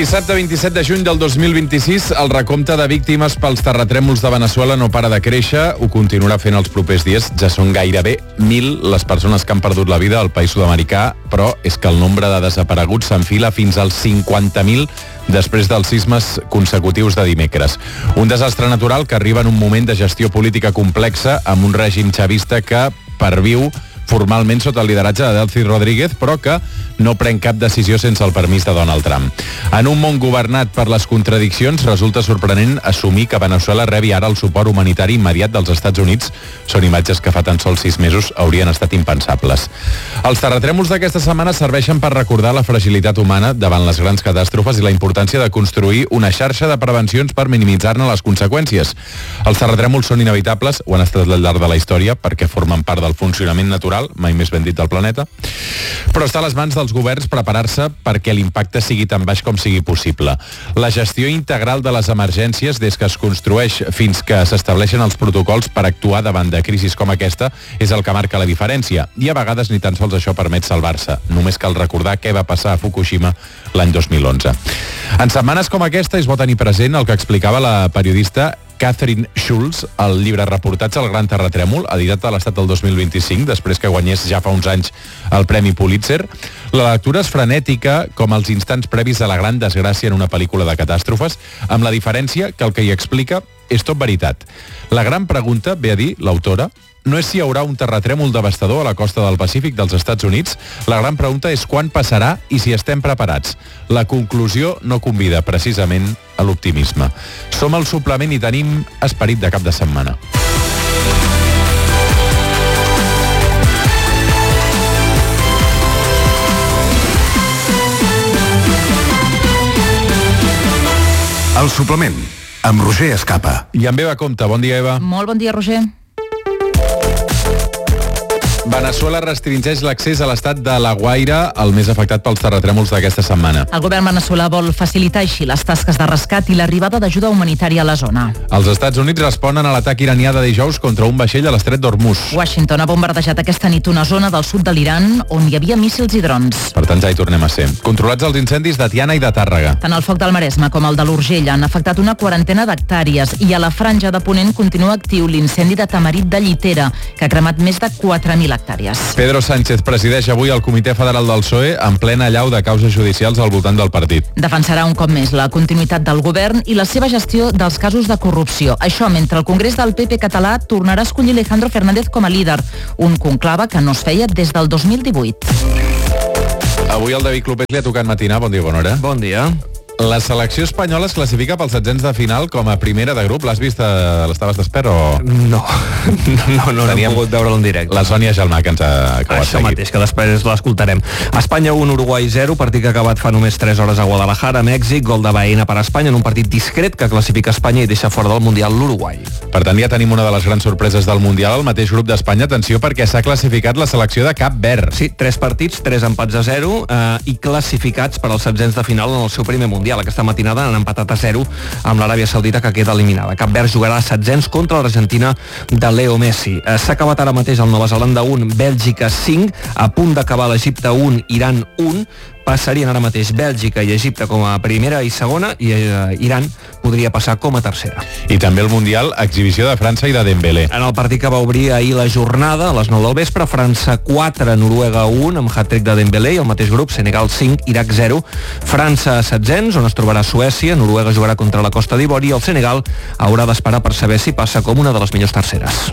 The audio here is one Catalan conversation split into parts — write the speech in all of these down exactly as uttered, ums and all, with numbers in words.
Dissabte vint-i-set de juny del dos mil vint-i-sis, el recompte de víctimes pels terratrèmols de Veneçuela no para de créixer, ho continuarà fent els propers dies. Ja són gairebé mil les persones que han perdut la vida al país sud-americà, però és que el nombre de desapareguts s'enfila fins als cinquanta mil després dels sismes consecutius de dimecres. Un desastre natural que arriba en un moment de gestió política complexa amb un règim xavista que perviu formalment sota el lideratge de Delcy Rodríguez, però que no pren cap decisió sense el permís de Donald Trump. En un món governat per les contradiccions, resulta sorprenent assumir que Veneçuela rebi ara el suport humanitari immediat dels Estats Units. Són imatges que fa tan sols sis mesos haurien estat impensables. Els terratrèmols d'aquesta setmana serveixen per recordar la fragilitat humana davant les grans catàstrofes i la importància de construir una xarxa de prevencions per minimitzar-ne les conseqüències. Els terratrèmols són inevitables, ho han estat al llarg de la història, perquè formen part del funcionament natural, mai més ben dit, del planeta, però està a les mans dels governs preparar-se perquè l'impacte sigui tan baix com sigui possible. La gestió integral de les emergències, des que es construeix fins que s'estableixen els protocols per actuar davant de crisis com aquesta, és el que marca la diferència, i a vegades ni tan sols això permet salvar-se. Només cal recordar què va passar a Fukushima l'any dos mil onze. En setmanes com aquesta és bo tenir present el que explicava la periodista Catherine Schulz, el llibre Reportatge al Gran Terratrèmol, editat a l'Estat del dos mil vint-i-cinc, després que guanyés ja fa uns anys el Premi Pulitzer. La lectura és frenètica, com els instants previs a la gran desgràcia en una pel·lícula de catàstrofes, amb la diferència que el que hi explica és tot veritat. La gran pregunta, ve a dir l'autora, no és si hi haurà un terratrèmol devastador a la costa del Pacífic dels Estats Units, la gran pregunta és quan passarà i si estem preparats. La conclusió no convida precisament a l'optimisme. Som al suplement i tenim esperit de cap de setmana. El suplement, amb Roger Escapa. I amb Eva Compte. Bon dia, Eva. Molt bon dia, Roger. Veneçuela restringeix l'accés a l'estat de La Guaira, el més afectat pels terratrèmols d'aquesta setmana. El govern veneçolà vol facilitar així les tasques de rescat i l'arribada d'ajuda humanitària a la zona. Els Estats Units responen a l'atac iranià de dijous contra un vaixell a l'estret d'Hormuz. Washington ha bombardejat aquesta nit una zona del sud de l'Iran on hi havia míssils i drons. Per tant, ja hi tornem a ser. Controlats els incendis de Tiana i de Tàrrega. Tant el foc del Maresme com el de l'Urgell han afectat una quarantena d'hectàrees i a la franja de Ponent continua actiu l'incendi de Tamarit de Llitera, que ha cremat més de quatre mil hectàrees. Pedro Sánchez presideix avui el Comitè Federal del P S O E en plena allau de causes judicials al voltant del partit. Defensarà un cop més la continuïtat del govern i la seva gestió dels casos de corrupció. Això mentre el Congrés del P P català tornarà a escollir Alejandro Fernández com a líder, un conclave que no es feia des del dos mil divuit. Avui el David Clopés li ha tocat matinar. Bon dia, bona hora. Bon dia. La selecció espanyola es classifica pels setzents de final com a primera de grup. L'has vist? A... L'estaves despert o...? No, no, no, no he pogut veure-lo en directe. La Sònia Gelmà, que ens ha acabat Això mateix, que després l'escoltarem. Espanya un, Uruguai zero, partit que ha acabat fa només tres hores a Guadalajara, Mèxic, gol de Baena per a Espanya en un partit discret que classifica Espanya i deixa fora del Mundial l'Uruguai. Per tant, ja tenim una de les grans sorpreses del Mundial, el mateix grup d'Espanya. Atenció, perquè s'ha classificat la selecció de Cap Verd. Sí, tres partits, tres empats a zero eh, i classificats per als setzents de final en el seu primer Mundial. Aquesta matinada han empatat a zero amb l'Aràbia Saudita, que queda eliminada. Cap Verd jugarà a setzents contra l'Argentina de Leo Messi. Eh, s'ha acabat ara mateix el Nova Zelanda un, Bèlgica cinc, a punt d'acabar l'Egipte un, Iran un. Passarien ara mateix Bèlgica i Egipte com a primera i segona i eh, Iran podria passar com a tercera. I també el Mundial, exhibició de França i de Dembélé. En el partit que va obrir ahir la jornada, a les nou del vespre, França quatre, Noruega un, amb hat-trick de Dembélé, i el mateix grup, Senegal cinc, Iraq zero. França a setzents, on es trobarà Suècia, Noruega jugarà contra la Costa d'Ivori i el Senegal haurà d'esperar per saber si passa com una de les millors terceres.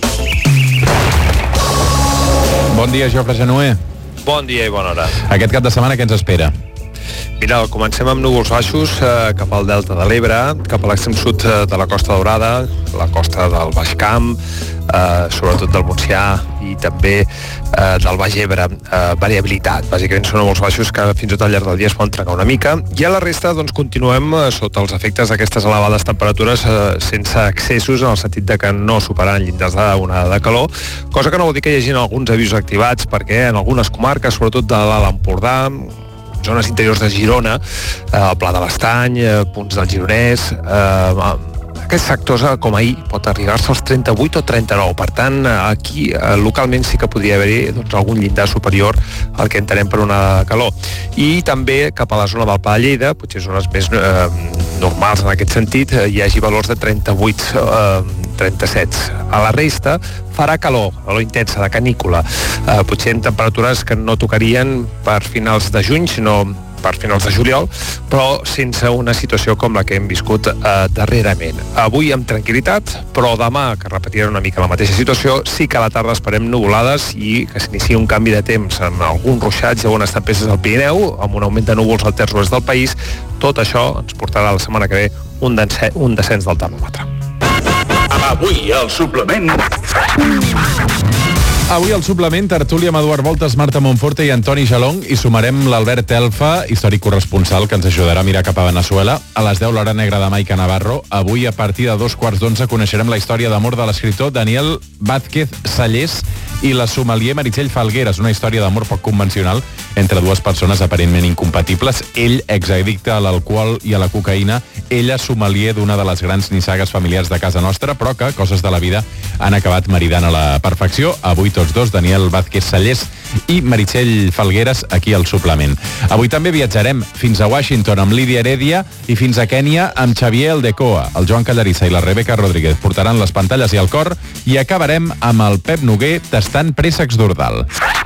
Bon dia, Jofre Genoé. Bon dia i bona hora. Aquest cap de setmana què ens espera? Mira, comencem amb núvols baixos eh, cap al delta de l'Ebre, cap a l'extrem sud de la Costa Daurada, la costa del Baix Camp, eh, sobretot del Montsià i també eh, del Baix Ebre. Eh, variabilitat, bàsicament són núvols baixos que fins i tot al llarg del dia es poden tregar una mica, i a la resta doncs continuem eh, sota els efectes d'aquestes elevades temperatures eh, sense excessos, en el sentit de que no superaran llindars d'una de calor, cosa que no vol dir que hi hagi alguns avisos activats, perquè en algunes comarques, sobretot de l'Alt Empordà, zones interiors de Girona, eh, el Pla de l'Estany, eh, punts del Gironès, eh, aquests sectors, com ahir, pot arribar-se als trenta-vuit o trenta-nou. Per tant, aquí localment sí que podria haver-hi doncs, algun llindar superior al que entenem per una calor. I també cap a la zona del Pla de Lleida, potser zones més eh, normals en aquest sentit, eh, hi hagi valors de trenta-vuit, eh, trenta-set. A la resta farà calor, calor intensa, de canícula. Eh, potser en temperatures que no tocarien per finals de juny, sinó per finals de juliol, però sense una situació com la que hem viscut eh, darrerament. Avui amb tranquil·litat, però demà, que repetirà una mica la mateixa situació, sí que a la tarda esperem nuvolades i que s'inicia un canvi de temps en alguns ruixats i algunes tempestes al Pirineu, amb un augment de núvols al terç oest del país. Tot això ens portarà la setmana que ve un, dense, un descens del termòmetre. Avui al suplement... Avui al suplement, tertúlia amb Eduard Voltes, Marta Monforte i Antoni Jalong, i sumarem l'Albert Elfa, històric corresponsal, que ens ajudarà a mirar cap a Venezuela. A les deu, l'hora negra de Maica Navarro. Avui, a partir de dos quarts d'onze, coneixerem la història d'amor de l'escriptor Daniel Vázquez Sallés i la sommelier Meritxell Falgueras, una història d'amor poc convencional entre dues persones aparentment incompatibles. Ell, exaddicte a l'alcohol i a la cocaïna, ella, sommelier d'una de les grans nissagues familiars de casa nostra, però que, coses de la vida, han acabat maridant a la perfecció. Avui tots dos, Daniel Vázquez Sallés i Meritxell Falgueras, aquí al suplement. Avui també viatjarem fins a Washington amb Lídia Heredia i fins a Kènia amb Xavier Aldecoa. El Joan Callarissa i la Rebeca Rodríguez portaran les pantalles i el cor, i acabarem amb el Pep Noguer tastant préssecs d'Ordal.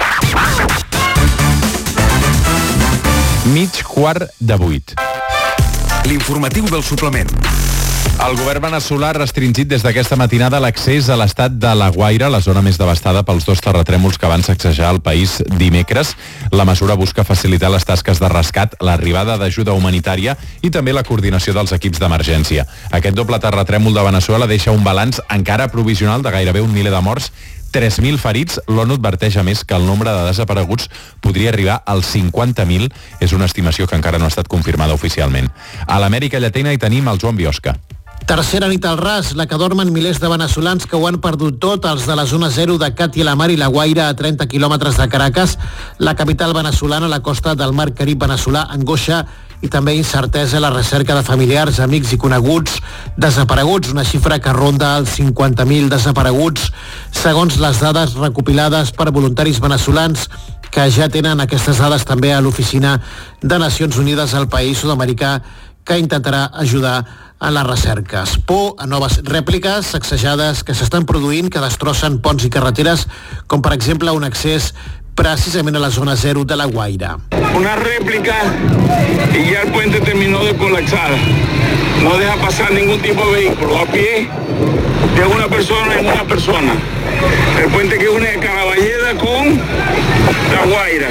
Mig quart de vuit. L'informatiu del suplement. El govern veneçolà ha restringit des d'aquesta matinada l'accés a l'estat de La Guaira, la zona més devastada pels dos terratrèmols que van sacsejar el país dimecres. La mesura busca facilitar les tasques de rescat, l'arribada d'ajuda humanitària i també la coordinació dels equips d'emergència. Aquest doble terratrèmol de Veneçuela deixa un balanç encara provisional de gairebé un miler de morts, tres mil ferits. L'ONU adverteix a més que el nombre de desapareguts podria arribar als cinquanta mil. És una estimació que encara no ha estat confirmada oficialment. A l'Amèrica Llatina hi tenim el Joan Biosca. Tercera nit al ras, la que dormen milers de veneçolans que ho han perdut tot, els de la zona zero de Càtia la Mar i la Guaira, a trenta quilòmetres de Caracas. La capital veneçolana, a la costa del mar Carib veneçolà, angoixa i també incertesa a la recerca de familiars, amics i coneguts desapareguts, una xifra que ronda els cinquanta mil desapareguts, segons les dades recopilades per voluntaris veneçolans que ja tenen aquestes dades també a l'oficina de Nacions Unides al país sud-americà, que intentarà ajudar a les recerques. Por a noves rèpliques, sacsejades que s'estan produint, que destrossen ponts i carreteres, com per exemple un accés precisament a la zona zero de la Guaira. Una réplica y ya el puente terminó de colapsar. No deja pasar ningún tipo de vehículo. A pie de una persona en una persona. El puente que une Caraballeda con la Guaira.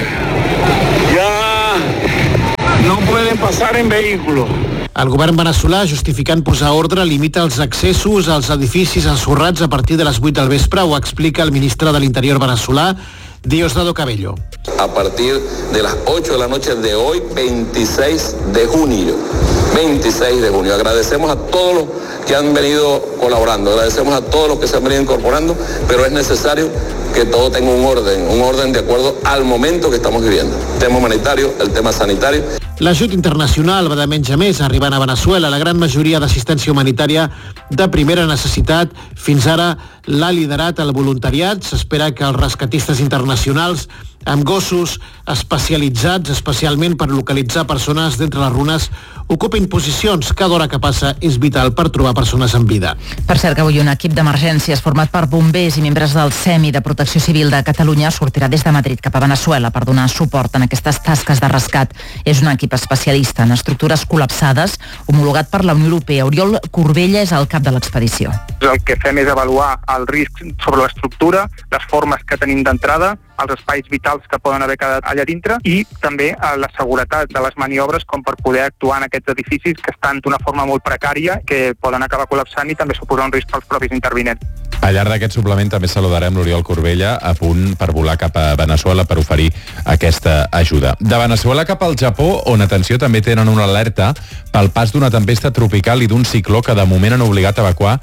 Ya no pueden pasar en vehículos. El govern veneçolà, justificant posar ordre, limita els accessos als edificis ensorrats a partir de les vuit del vespre. Ho explica el ministre de l'Interior veneçolà, Diosdado Cabello. A partir de las ocho de la noche de hoy, veintiséis de junio. veintiséis de junio. Agradecemos a todos los que han venido colaborando, agradecemos a todos los que se han venido incorporando, pero es necesario que todo tenga un orden, un orden de acuerdo al momento que estamos viviendo. El tema humanitario, el tema sanitario. L'ajut internacional va de menys a més arribant a Veneçuela. La gran majoria d'assistència humanitària de primera necessitat fins ara l'ha liderat el voluntariat. S'espera que els rescatistes internacionals amb gossos especialitzats especialment per localitzar persones d'entre les runes ocupin posicions. Cada hora que passa és vital per trobar persones en vida. Per cert, que avui un equip d'emergències format per bombers i membres del SEMI de Protecció Civil de Catalunya sortirà des de Madrid cap a Veneçuela per donar suport en aquestes tasques de rescat. És un equip especialista en estructures col·lapsades, homologat per la Unió Europea. Oriol Corbella és el cap de l'expedició. El que fem és avaluar el risc sobre l'estructura, les formes que tenim d'entrada, els espais vitals que poden haver quedat allà dintre i també la seguretat de les maniobres com per poder actuar en aquests edificis que estan d'una forma molt precària, que poden acabar col·lapsant i també suposar un risc pels propis intervinents. Al llarg d'aquest suplement també saludarem l'Oriol Corbella, a punt per volar cap a Veneçuela per oferir aquesta ajuda. De Veneçuela cap al Japó, on, atenció, també tenen una alerta pel pas d'una tempesta tropical i d'un cicló que de moment han obligat a evacuar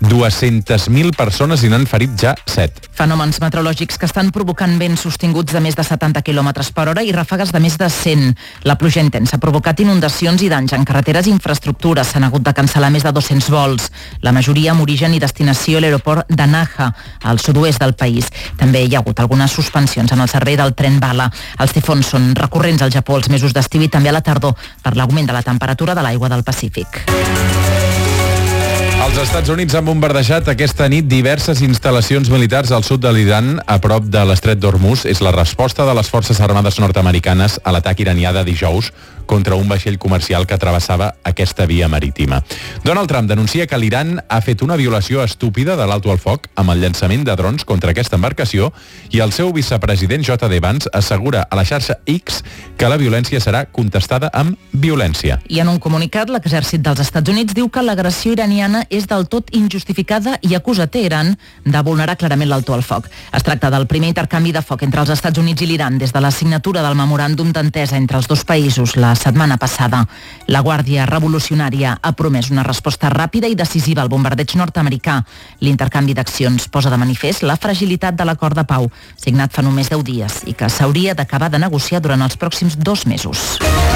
dues-centes mil persones i n'han ferit ja set. Fenòmens meteorològics que estan provocant vents sostinguts de més de setanta quilòmetres per hora i ràfegues de més de cent. La pluja intensa ha provocat inundacions i danys en carreteres i infraestructures. S'han hagut de cancel·lar més de dos-cents vols. La majoria amb origen i destinació a l'aeroport de Naha, al sud-oest del país. També hi ha hagut algunes suspensions en el servei del tren bala. Els tifons són recurrents al Japó els mesos d'estiu i també a la tardor per l'augment de la temperatura de l'aigua del Pacífic. Els Estats Units han bombardejat aquesta nit diverses instal·lacions militars al sud de l'Iran, a prop de l'estret d'Hormuz. És la resposta de les forces armades nord-americanes a l'atac iranià de dijous contra un vaixell comercial que travessava aquesta via marítima. Donald Trump denuncia que l'Iran ha fet una violació estúpida de l'alto al foc amb el llançament de drons contra aquesta embarcació i el seu vicepresident J D Vance assegura a la xarxa X que la violència serà contestada amb violència. I en un comunicat, l'exèrcit dels Estats Units diu que l'agressió iraniana és del tot injustificada i acusa Teheran de vulnerar clarament l'alto al foc. Es tracta del primer intercanvi de foc entre els Estats Units i l'Iran des de la signatura del memoràndum d'entesa entre els dos països la setmana passada. La Guàrdia Revolucionària ha promès una resposta ràpida i decisiva al bombardeig nord-americà. L'intercanvi d'accions posa de manifest la fragilitat de l'acord de pau, signat fa només deu dies i que s'hauria d'acabar de negociar durant els pròxims dos mesos.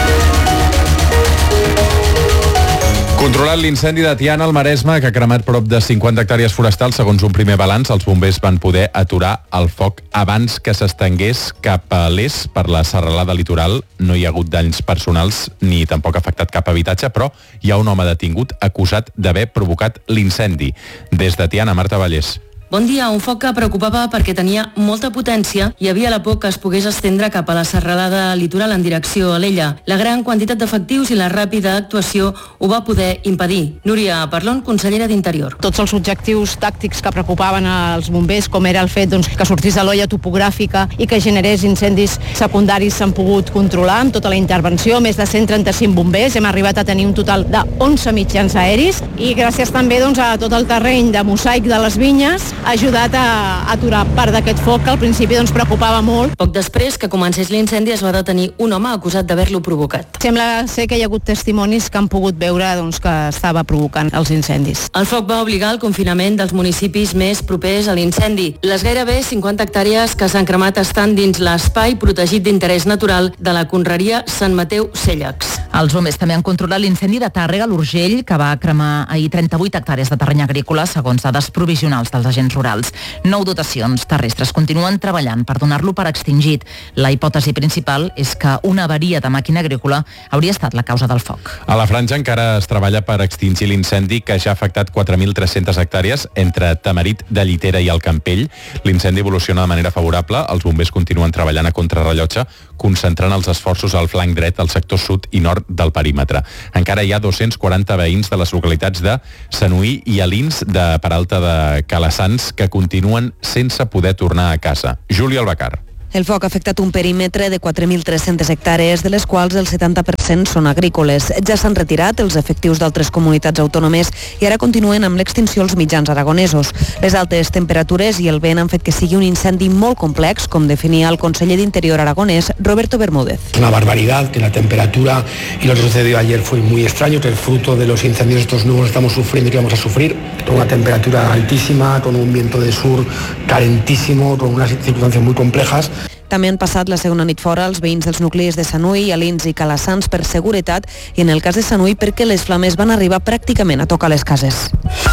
Controlat l'incendi de Tiana al Maresme, que ha cremat prop de cinquanta hectàrees forestals, segons un primer balanç, els bombers van poder aturar el foc abans que s'estengués cap a l'est per la serralada litoral. No hi ha hagut danys personals ni tampoc ha afectat cap habitatge, però hi ha un home detingut acusat d'haver provocat l'incendi. Des de Tiana, Marta Vallès. Bon dia, un foc que preocupava perquè tenia molta potència i hi havia la por que es pogués estendre cap a la serralada litoral en direcció a l'Ella. La gran quantitat d'efectius i la ràpida actuació ho va poder impedir. Núria Parlon, consellera d'Interior. Tots els objectius tàctics que preocupaven als bombers, com era el fet doncs, que sortís de l'olla topogràfica i que generés incendis secundaris, s'han pogut controlar amb tota la intervenció. Més de cent trenta-cinc bombers, hem arribat a tenir un total de onze mitjans aeris i gràcies també doncs, a tot el terreny de mosaic de les vinyes ha ajudat a aturar part d'aquest foc que al principi doncs, preocupava molt. Poc després que comencés l'incendi es va detenir un home acusat d'haver-lo provocat. Sembla ser que hi ha hagut testimonis que han pogut veure doncs, que estava provocant els incendis. El foc va obligar al confinament dels municipis més propers a l'incendi. Les gairebé cinquanta hectàrees que s'han cremat estan dins l'espai protegit d'interès natural de la conreria Sant Mateu Cèllex. Els bombers també han controlat l'incendi de Tàrrega, l'Urgell, que va cremar ahir trenta-vuit hectàrees de terreny agrícola, segons dades provisionals dels agents rurals. Nou dotacions terrestres continuen treballant per donar-lo per extingit. La hipòtesi principal és que una avaria de màquina agrícola hauria estat la causa del foc. A la Franja encara es treballa per extingir l'incendi que ja ha afectat quatre mil tres-centes hectàrees entre Tamarit de Llitera i el Campell. L'incendi evoluciona de manera favorable. Els bombers continuen treballant a contrarrellotge, concentrant els esforços al flanc dret, al sector sud i nord del perímetre. Encara hi ha dos-cents quaranta veïns de les localitats de Sanuí i Alins de Peralta de Calassans que continuen sense poder tornar a casa. Júlia Albacar. El foc ha afectat un perímetre de quatre mil tres-centes hectàrees, de les quals el setanta per cent són agrícoles. Ja s'han retirat els efectius d'altres comunitats autònomes i ara continuen amb l'extinció els mitjans aragonesos. Les altes temperatures i el vent han fet que sigui un incendi molt complex, com definia el conseller d'Interior aragonès, Roberto Bermúdez. Una barbaridad, que la temperatura y lo que sucedió ayer fue muy extraño, que el fruto de los incendios estos nuevos estamos sufriendo y que vamos a sufrir, con una temperatura altísima, con un viento de sur calentísimo, con unas circunstancias muy complejas. També han passat la segona nit fora els veïns dels nuclis de Sanuí, Alins i Calassans per seguretat i en el cas de Sanuí perquè les flames van arribar pràcticament a tocar les cases.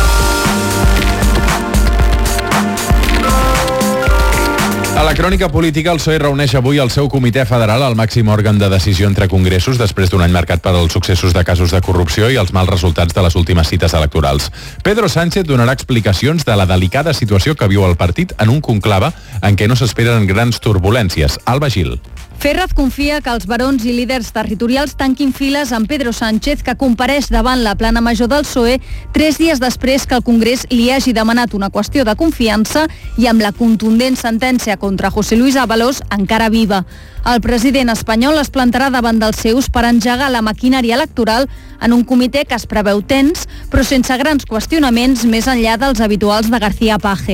A la crònica política, el P S O E reuneix avui el seu comitè federal, el màxim òrgan de decisió entre congressos, després d'un any marcat per als successos de casos de corrupció i els mals resultats de les últimes cites electorals. Pedro Sánchez donarà explicacions de la delicada situació que viu el partit en un conclave en què no s'esperen grans turbulències. Alba Gil. Ferraz confia que els barons i líders territorials tanquin files amb Pedro Sánchez, que compareix davant la plana major del P S O E tres dies després que el Congrés li hagi demanat una qüestió de confiança i amb la contundent sentència contra José Luis Ábalos encara viva. El president espanyol es plantarà davant dels seus per engegar la maquinària electoral en un comitè que es preveu tens, però sense grans qüestionaments més enllà dels habituals de García Paje.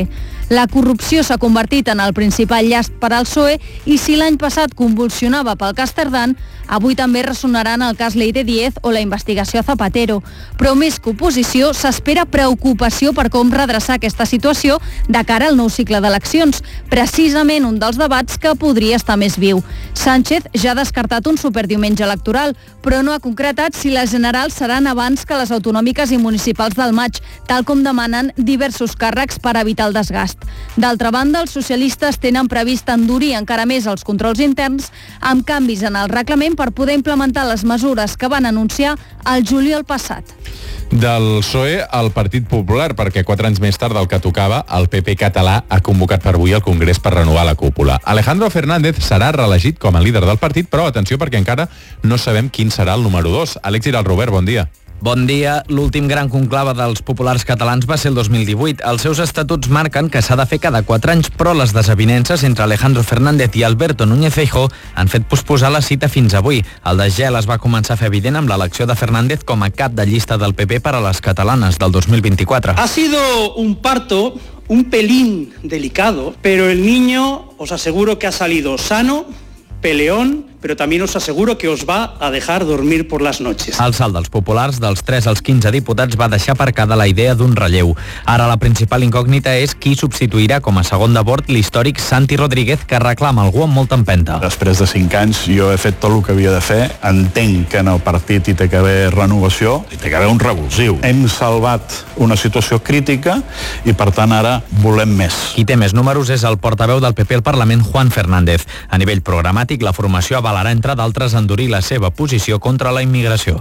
La corrupció s'ha convertit en el principal llast per al P S O E i si l'any passat convulsionava pel cas Tardán, avui també ressonarà en el cas Leire Díez o la investigació a Zapatero. Però més que oposició, s'espera preocupació per com redreçar aquesta situació de cara al nou cicle d'eleccions, precisament un dels debats que podria estar més viu. Sánchez ja ha descartat un superdiumenge electoral, però no ha concretat si les generals seran abans que les autonòmiques i municipals del maig, tal com demanen diversos càrrecs per evitar el desgast. D'altra banda, els socialistes tenen previst endurir encara més els controls interns amb canvis en el reglament per poder implementar les mesures que van anunciar el juliol passat. Del P S O E al Partit Popular, perquè quatre anys més tard del que tocava, el P P català ha convocat per avui el Congrés per renovar la cúpula. Alejandro Fernández serà reelegit com a líder del partit, però atenció perquè encara no sabem quin serà el número dos. Àlex Giralt-Robert, bon dia. Bon dia. L'últim gran conclave dels populars catalans va ser el dos mil divuit. Els seus estatuts marquen que s'ha de fer cada quatre anys, però les desavinences entre Alejandro Fernández i Alberto Núñez Feijóo han fet posposar la cita fins avui. El desgel es va començar a fer evident amb l'elecció de Fernández com a cap de llista del P P per a les catalanes del dos mil vint-i-quatre. Ha sido un parto un pelín delicado, pero el niño os aseguro que ha salido sano, peleón, però també us asseguro que us va a dejar dormir por las noches. El salt dels populars, dels tres als quinze diputats, va deixar aparcada la idea d'un relleu. Ara la principal incògnita és qui substituirà com a segon de bord l'històric Santi Rodríguez, que reclama algú amb molta empenta. Després de cinc anys jo he fet tot el que havia de fer. Entenc que en el partit hi té que haver renovació, hi té que haver un revulsiu. Hem salvat una situació crítica i per tant ara volem més. Qui té més números és el portaveu del P P al Parlament, Juan Fernández. A nivell programàtic, la formació avalarà, entre d'altres, endurir la seva posició contra la immigració.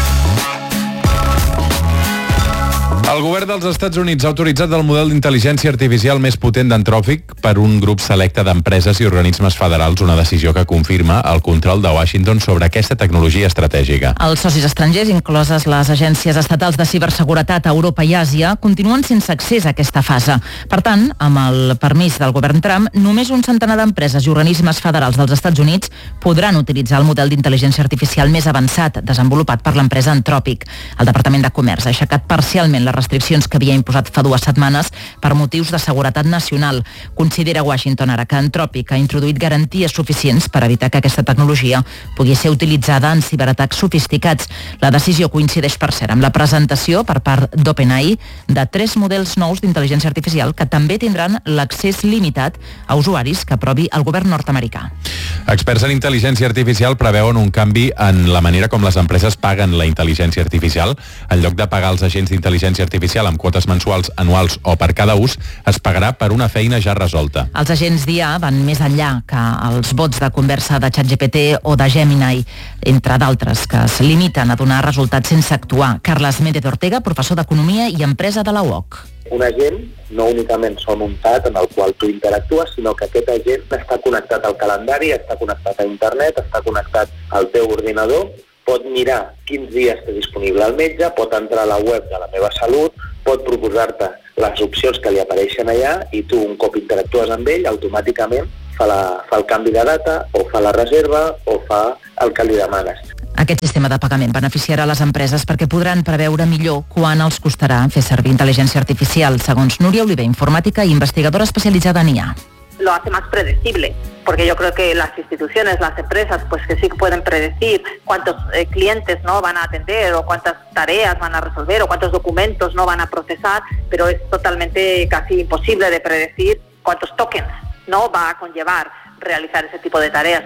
El govern dels Estats Units ha autoritzat el model d'intel·ligència artificial més potent d'Anthropic per un grup selecte d'empreses i organismes federals, una decisió que confirma el control de Washington sobre aquesta tecnologia estratègica. Els socis estrangers, incloses les agències estatals de ciberseguretat a Europa i Àsia, continuen sense accés a aquesta fase. Per tant, amb el permís del govern Trump, només un centenar d'empreses i organismes federals dels Estats Units podran utilitzar el model d'intel·ligència artificial més avançat desenvolupat per l'empresa Anthropic. El Departament de Comerç ha aixecat parcialment la restriccions que havia imposat fa dues setmanes per motius de seguretat nacional. Considera Washington ara que Anthropic ha introduït garanties suficients per evitar que aquesta tecnologia pugui ser utilitzada en ciberatacs sofisticats. La decisió coincideix, per cert, amb la presentació per part d'OpenAI de tres models nous d'intel·ligència artificial que també tindran l'accés limitat a usuaris que aprovi el govern nord-americà. Experts en intel·ligència artificial preveuen un canvi en la manera com les empreses paguen la intel·ligència artificial. En lloc de pagar els agents d'intel·ligència artificial amb quotes mensuals, anuals o per cada ús, es pagarà per una feina ja resolta. Els agents d'I A van més enllà que els bots de conversa de ChatGPT o de Gemini, entre d'altres, que es limiten a donar resultats sense actuar. Carles Méndez Ortega, professor d'Economia i Empresa de la U O C. Un agent no únicament són un pad en el qual tu interactues, sinó que aquest agent està connectat al calendari, està connectat a internet, està connectat al teu ordinador, pot mirar quins dies té disponible el metge, pot entrar a la web de la meva salut, pot proposar-te les opcions que li apareixen allà i tu, un cop interactues amb ell, automàticament fa, la, fa el canvi de data o fa la reserva o fa el que li demanes. Aquest sistema de pagament beneficiarà les empreses perquè podran preveure millor quan els costarà fer servir intel·ligència artificial, segons Núria Oliver, informàtica i investigadora especialitzada en I A. Lo hace más predecible, porque yo creo que las instituciones, las empresas, pues que sí que pueden predecir cuántos eh, clientes no van a atender o cuántas tareas van a resolver o cuántos documentos no van a procesar, pero es totalmente casi imposible de predecir cuántos tokens no va a conllevar realizar ese tipo de tareas.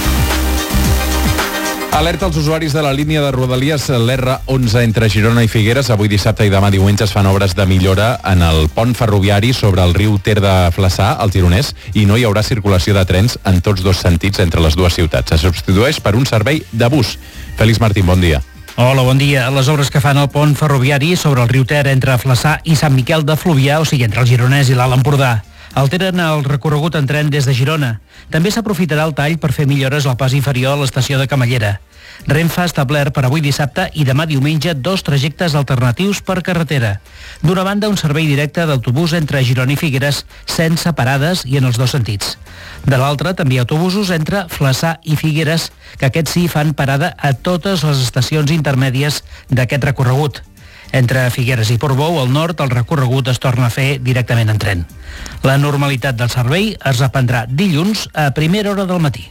Alerta als usuaris de la línia de Rodalies, l'R onze entre Girona i Figueres. Avui dissabte i demà diumenge es fan obres de millora en el pont ferroviari sobre el riu Ter de Flaçà, al Gironès, i no hi haurà circulació de trens en tots dos sentits entre les dues ciutats. Se substitueix per un servei de bus. Félix Martín, bon dia. Hola, bon dia. Les obres que fan el pont ferroviari sobre el riu Ter entre Flaçà i Sant Miquel de Fluvià, o sigui, entre el Gironès i l'Alt Empordà, alteren el recorregut en tren des de Girona. També s'aprofitarà el tall per fer millores al pas inferior a l'estació de Camallera. Renfe ha establert per avui dissabte i demà diumenge dos trajectes alternatius per carretera. D'una banda, un servei directe d'autobús entre Girona i Figueres sense parades i en els dos sentits. De l'altra, també autobusos entre Flaçà i Figueres, que aquests sí fan parada a totes les estacions intermèdies d'aquest recorregut. Entre Figueres i Portbou, al nord, el recorregut es torna a fer directament en tren. La normalitat del servei es reprendrà dilluns a primera hora del matí.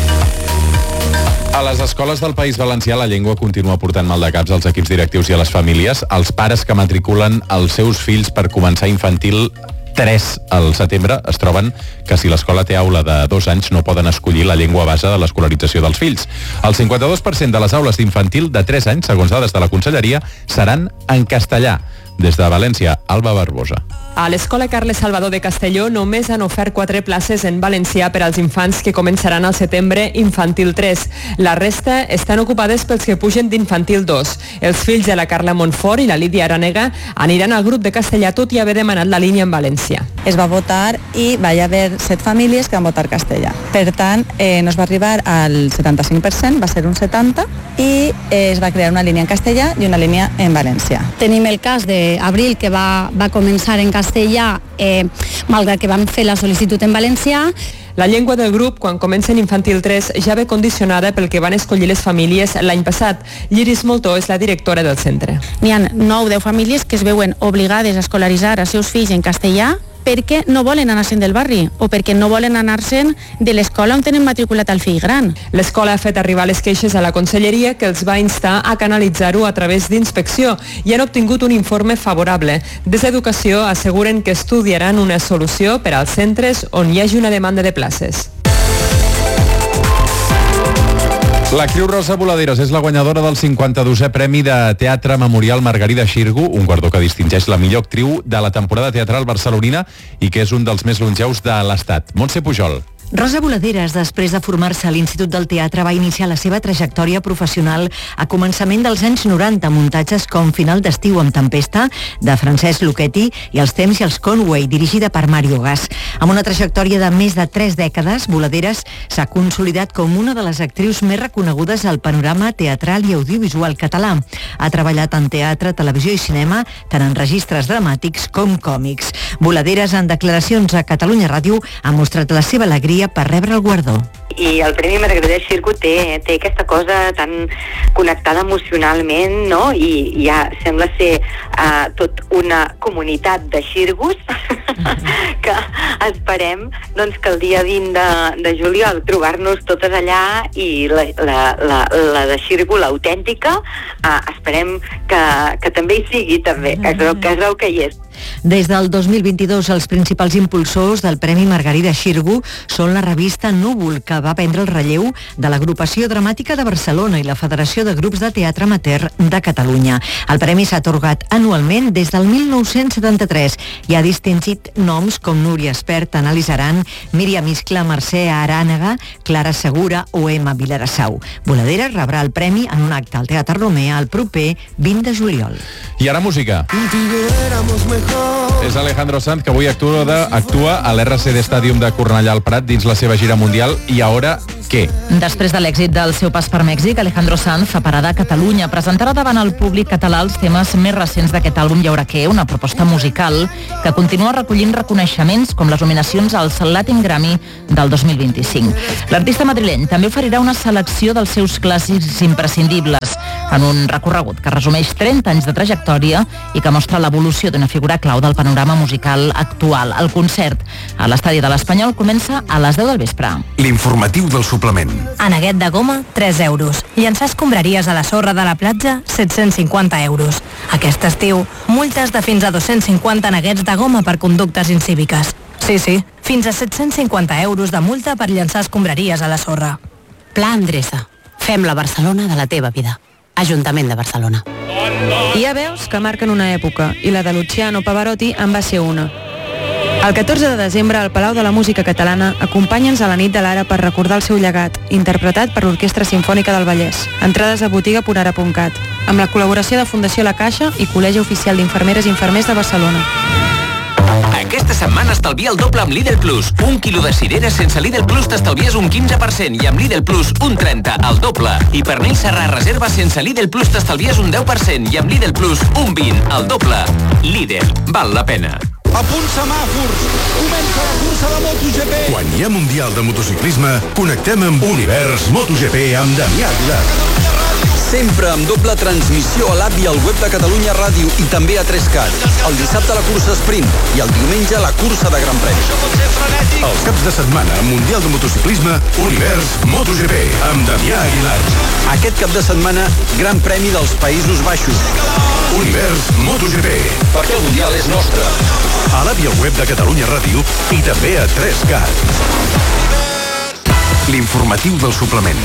A les escoles del País Valencià la llengua continua portant mal de caps als equips directius i a les famílies. Els pares que matriculen els seus fills per començar infantil tres al setembre es troben que si l'escola té aula de dos anys no poden escollir la llengua base de l'escolarització dels fills. El cinquanta-dos per cent de les aules d'infantil de tres anys, segons dades de la Conselleria, seran en castellà. Des de València, Alba Barbosa. A l'Escola Carles Salvador de Castelló només han ofert quatre places en valencià per als infants que començaran al setembre infantil tres. La resta estan ocupades pels que pugen d'infantil dos. Els fills de la Carla Montfort i la Lídia Aranega aniran al grup de castellà tot i haver demanat la línia en valencià. Es va votar i va haver set famílies que van votar castellà. Per tant, eh, no es va arribar al setanta-cinc per cent, va ser un setanta per cent, i eh, es va crear una línia en castellà i una línia en valencià. Tenim el cas d'Abril, que va, va començar en castellà, eh, malgrat que vam fer la sol·licitud en valencià. La llengua del grup, quan comença en infantil tres, ja ve condicionada pel que van escollir les famílies l'any passat. Lliris Moltó és la directora del centre. N'hi ha nou o deu famílies que es veuen obligades a escolaritzar els seus fills en castellà perquè no volen anar-se'n del barri o perquè no volen anar-se'n de l'escola on tenen matriculat el fill gran. L'escola ha fet arribar les queixes a la Conselleria, que els va instar a canalitzar-ho a través d'inspecció i han obtingut un informe favorable. Des d'Educació asseguren que estudiaran una solució per als centres on hi hagi una demanda de places. La Creu Rosa Voladeres és la guanyadora del cinquanta-dosè Premi de Teatre Memorial Margarida Xirgu, un guardó que distingeix la millor actriu de la temporada teatral barcelonina i que és un dels més longeus de l'Estat. Montse Pujol. Rosa Voladeres, després de formar-se a l'Institut del Teatre, va iniciar la seva trajectòria professional a començament dels anys noranta, muntatges com Final d'estiu amb Tempesta, de Francesc Lucchetti, i Els temps i els Conway, dirigida per Mario Gas. Amb una trajectòria de més de tres dècades, Voladeres s'ha consolidat com una de les actrius més reconegudes al panorama teatral i audiovisual català. Ha treballat en teatre, televisió i cinema, tant en registres dramàtics com còmics. Voladeres, en declaracions a Catalunya Ràdio, ha mostrat la seva alegria per rebre el guardó. I el Premi Margarida Xirgu té, té aquesta cosa tan connectada emocionalment, no? I ja sembla ser uh, tot una comunitat de xirgus que esperem doncs, que el dia vint de, de juliol trobar-nos totes allà i la, la, la, la de Xirgu, l'autèntica, uh, esperem que, que també hi sigui, també, que es veu que, es veu que hi és. Des del dos mil vint-i-dos, els principals impulsors del Premi Margarida Xirgu són la revista Núvol, que va prendre el relleu de l'Agrupació Dramàtica de Barcelona i la Federació de Grups de Teatre Amateur de Catalunya. El premi s'ha atorgat anualment des del mil nou-cents setanta-tres i ha distingit noms com Núria Espert, Ana Lizaran, Míriam Iscla, Mercè Arànega, Clara Segura o Emma Vilarassau. Voladeres rebrà el premi en un acte al Teatre Romea el proper vint de juliol. I ara música. És Alejandro Sanz, que avui actua, de, actua a l'R C D Stadium de Cornellà al Prat dins la seva gira mundial. I ara, què? Després de l'èxit del seu pas per Mèxic, Alejandro Sanz fa parada a Catalunya. Presentarà davant el públic català els temes més recents d'aquest àlbum Hi haurà què, una proposta musical que continua recollint reconeixements com les nominacions als Latin Grammy del dos mil vint-i-cinc. L'artista madrileny també oferirà una selecció dels seus clàssics imprescindibles en un recorregut que resumeix trenta anys de trajectòria i que mostra l'evolució d'una figura clau del panorama musical actual. El concert a l'estadi de l'Espanyol comença a les deu del vespre. L'informatiu del suplement. Aneguet de goma, tres euros. Llançar escombraries a la sorra de la platja, set-cents cinquanta euros. Aquest estiu, multes de fins a dos-cents cinquanta aneguets de goma per conductes incíviques. Sí, sí, fins a set-cents cinquanta euros de multa per llançar escombraries a la sorra. Pla Endreça. Fem la Barcelona de la teva vida. Ajuntament de Barcelona. Hi ha veus que marquen una època i la de Luciano Pavarotti en va ser una. El catorze de desembre, al Palau de la Música Catalana, acompanya'ns a la nit de l'Ara per recordar el seu llegat, interpretat per l'Orquestra Simfònica del Vallès. Entrades a botiga punt ara punt cat, amb la col·laboració de Fundació La Caixa i Col·legi Oficial d'Infermeres i Infermers de Barcelona. Aquesta setmana estalvia el doble amb Lidl Plus. Un quilo de cireres sense Lidl Plus t'estalvies un quinze per cent i amb Lidl Plus un trenta, el doble. I per Nell Serrà reserva sense Lidl Plus t'estalvies un deu per cent i amb Lidl Plus un vint, el doble. Lidl, val la pena. A punt semàfors, comença la cursa de MotoGP. Quan hi ha Mundial de Motociclisme, connectem amb Univers MotoGP amb Damià Aguilar. sempre amb doble transmissió a l'app i al web de Catalunya Ràdio i també a tres cat. El dissabte la cursa sprint i el diumenge la cursa de Gran Premi. Els caps de setmana, Mundial de Motociclisme, Univers MotoGP, amb Damià Aguilar. Aquest cap de setmana, Gran Premi dels Països Baixos. Univers MotoGP. Perquè el Mundial és nostre. A l'app i al web de Catalunya Ràdio i també a tres cat. L'informatiu del suplement.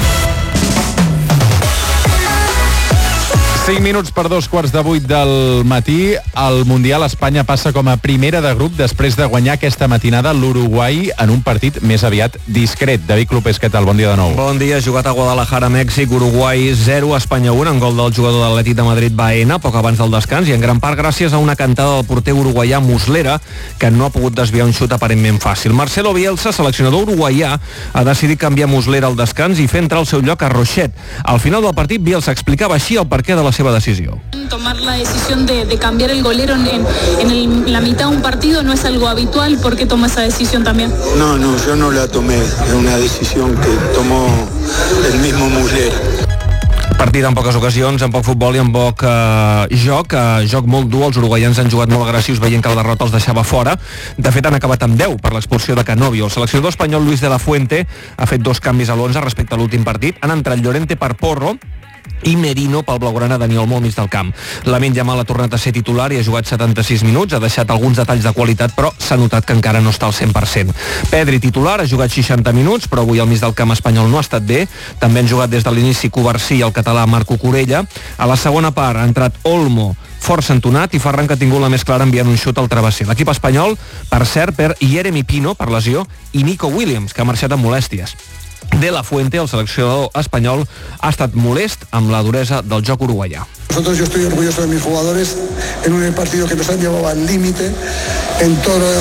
cinc minuts per dos quarts de vuit del matí. El Mundial, Espanya passa com a primera de grup després de guanyar aquesta matinada l'Uruguai en un partit més aviat discret. David Clopés, què tal? Bon dia de nou. Bon dia, jugat a Guadalajara, Mèxic, Uruguai zero, Espanya un, en gol del jugador de l'Atlètic de Madrid Baena, poc abans del descans, i en gran part gràcies a una cantada del porter uruguaià Muslera, que no ha pogut desviar un xut aparentment fàcil. Marcelo Bielsa, seleccionador uruguaià, ha decidit canviar Muslera al descans i fer entrar al seu lloc a Rochet. Al final del partit, Bielsa explicava així el perquè de la seva decisió. Tomar la decisión de, de cambiar el golero en, en, en el, la mitad de un partido no es algo habitual. ¿Por qué toma esa decisión también? No, no, yo no la tomé. Es una decisión que tomó el mismo Muslera. Partit en poques ocasions, en poc futbol i en poc eh, joc, eh, joc molt dur. Els uruguaians han jugat molt agressius veient que la derrota els deixava fora. De fet, han acabat amb deu per l'expulsió de Canovio. El seleccionador espanyol Luis de la Fuente ha fet dos canvis a l'onze respecte a l'últim partit. Han entrat Llorente per Porro i Merino pel blaugrana Dani Olmo al mig del camp. Lamine Yamal ha tornat a ser titular i ha jugat setanta-sis minuts, ha deixat alguns detalls de qualitat, però s'ha notat que encara no està al cent per cent. Pedri titular, ha jugat seixanta minuts, però avui al mig del camp espanyol no ha estat bé. També han jugat des de l'inici Covarsí i el català Marco Corella. A la segona part ha entrat Olmo, força entonat, i Ferran, que ha tingut la més clara enviant un xut al travesser. L'equip espanyol, per cert, per Jeremy Pino, per lesió, i Nico Williams, que ha marxat amb molèsties. De la Fuente, el seleccionador espanyol, ha estat molest amb la duresa del joc uruguaià. Nosotros, yo estoy orgulloso de mis jugadores en un partido que nos han llevado al límite en todas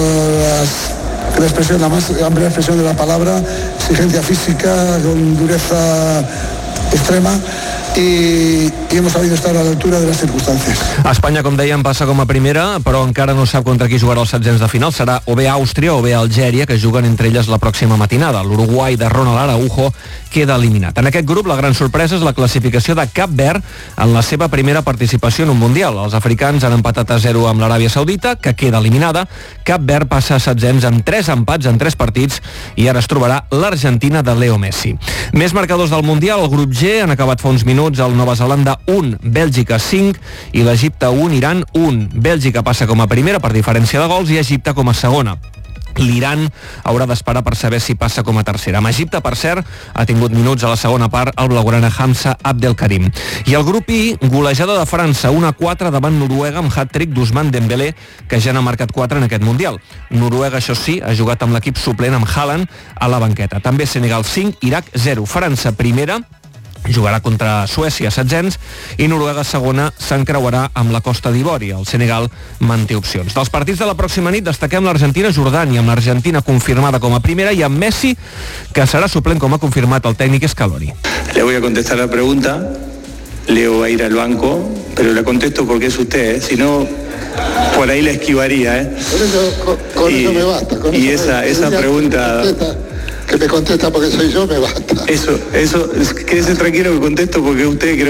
las, la expresión, la más amplia expresión de la palabra, exigencia física, con dureza extrema. I, i hemos sabido estar a l'altura de les circumstàncies. Espanya, com dèiem, passa com a primera, però encara no sap contra qui jugarà els setzents de final. Serà o bé Àustria o bé Algèria, que juguen entre elles la pròxima matinada. L'Uruguai de Ronald Araujo queda eliminat. En aquest grup, la gran sorpresa és la classificació de Cap Verd en la seva primera participació en un Mundial. Els africans han empatat a zero amb l'Aràbia Saudita, que queda eliminada. Cap Verd passa a setzents amb tres empats en tres partits i ara es trobarà l'Argentina de Leo Messi. Més marcadors del Mundial, el grup G han acabat fa uns minuts el Nova Zelanda un, Bèlgica cinc i l'Egipte un, Iran un. Bèlgica passa com a primera per diferència de gols i Egipte com a segona. L'Iran haurà d'esperar per saber si passa com a tercera. Amb Egipte, per cert, ha tingut minuts a la segona part el blaugrana Hamza Abdelkarim. I el grup I, golejada de França, un a quatre davant Noruega amb hat-trick d'Ousmane Dembélé, que ja n'ha marcat quatre en aquest Mundial. Noruega, això sí, ha jugat amb l'equip suplent amb Haaland a la banqueta. També Senegal cinc, Iraq zero. França primera, jugarà contra Suècia setzents, i Noruega segona s'encreuarà amb la Costa d'Ivori. El Senegal manté opcions. Dels partits de la pròxima nit destaquem l'Argentina-Jordània, amb l'Argentina confirmada com a primera i amb Messi, que serà suplent, com ha confirmat el tècnic Scaloni. Le voy a contestar la pregunta. Leo va a ir al banco, pero le contesto porque es usted, ¿eh? Si no, por ahí la esquivaría, ¿eh? Con eso, con, con y, eso me basta. Con y eso esa, me, esa pregunta... Que me contesta porque soy yo, me basta. Eso, eso, quédese tranquilo que contesto porque usted creo